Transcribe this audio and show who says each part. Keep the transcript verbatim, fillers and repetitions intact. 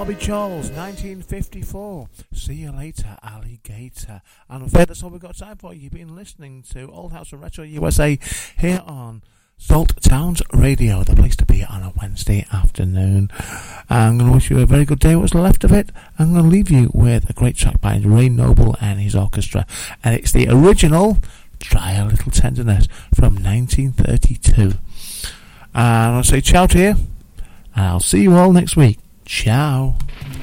Speaker 1: Bobby Charles, nineteen fifty-four. See you later, alligator. And I'm afraid that's all we've got time for. You've been listening to Old House and Retro U S A here on Salt Towns Radio, the place to be on a Wednesday afternoon. I'm going to wish you a very good day, what's left of it. I'm going to leave you with a great track by Ray Noble and his orchestra. And it's the original Try a Little Tenderness from nineteen thirty-two. And I'll say ciao to you. And I'll see you all next week. Ciao.